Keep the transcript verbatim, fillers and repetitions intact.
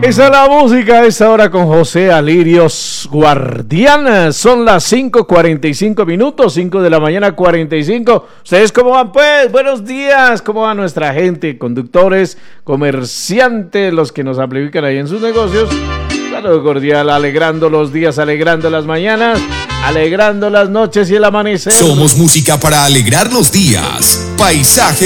Esa es la música a esta hora con José Alirios Guardián. Son las cinco cuarenta y cinco minutos, cinco de la mañana cuarenta y cinco. ¿Ustedes cómo van pues? Buenos días. ¿Cómo va nuestra gente? Conductores, comerciantes, los que nos aplican ahí en sus negocios. Saludo cordial, alegrando los días, alegrando las mañanas, alegrando las noches y el amanecer. Somos música para alegrar los días. Paisaje